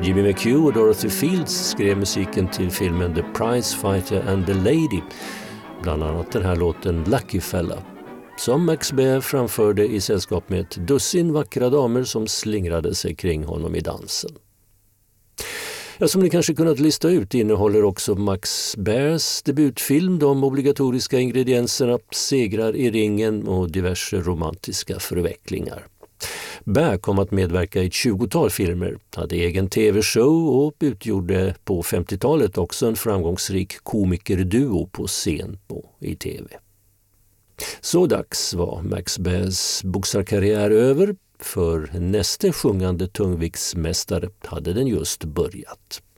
Jimmy McHugh och Dorothy Fields skrev musiken till filmen The Prize Fighter and the Lady, bland annat den här låten Lucky Fella, som Max Baer framförde i sällskap med ett dussin vackra damer som slingrade sig kring honom i dansen. Ja, som ni kanske kunnat lista ut innehåller också Max Baers debutfilm de obligatoriska ingredienserna segrar i ringen och diverse romantiska förvecklingar. Baer kom att medverka i ett 20-tal filmer, hade egen tv-show och utgjorde på 50-talet också en framgångsrik komikerduo på scen och i tv. Så dags var Max Baers boxarkarriär över, för nästa sjungande tungviktsmästare hade den just börjat.